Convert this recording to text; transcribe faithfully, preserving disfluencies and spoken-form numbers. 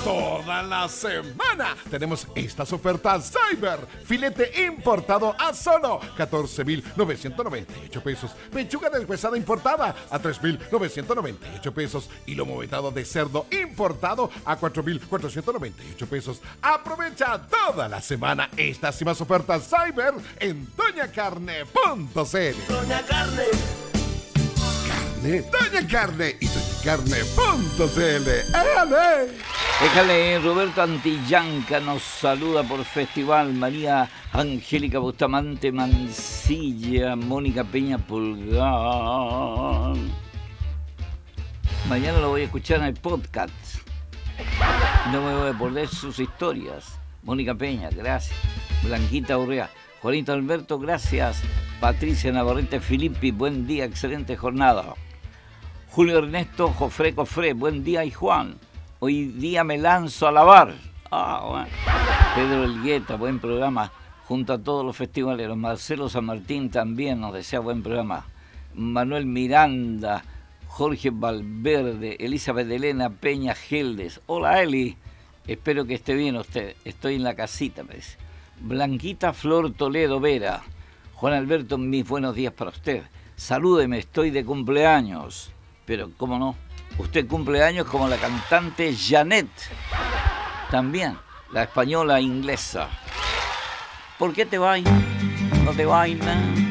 Toda la semana tenemos estas ofertas Cyber. Filete importado a solo catorce mil novecientos noventa y ocho pesos. Pechuga deshuesada importada a tres mil novecientos noventa y ocho pesos. Y lomo vetado de cerdo importado a cuatro mil cuatrocientos noventa y ocho pesos. Aprovecha toda la semana estas y más ofertas Cyber en doña carne punto c l. Doña Carne. Doña Carne y doña carne punto c l. ¡Éale! Déjale, Roberto Antillanca nos saluda por Festival, María Angélica Bustamante Mancilla, Mónica Peña Pulgar. Mañana lo voy a escuchar en el podcast. No me voy a perder sus historias. Mónica Peña, gracias. Blanquita Urrea. Juanito Alberto, gracias. Patricia Navarrete Filippi, buen día, excelente jornada. Julio Ernesto Jofre Cofre, buen día y Juan. Hoy día me lanzo a lavar. Ah, bueno. Pedro Elgueta, buen programa. Junto a todos los festivaleros. Marcelo San Martín también nos desea buen programa. Manuel Miranda, Jorge Valverde, Elizabeth Elena Peña Geldes. Hola Eli, espero que esté bien usted. Estoy en la casita, me dice. Blanquita Flor Toledo Vera. Juan Alberto, mis buenos días para usted. Salúdeme, estoy de cumpleaños. Pero, ¿cómo no? Usted cumple años como la cantante Janet. También, la española inglesa. ¿Por qué te vas? ¿No te bailan?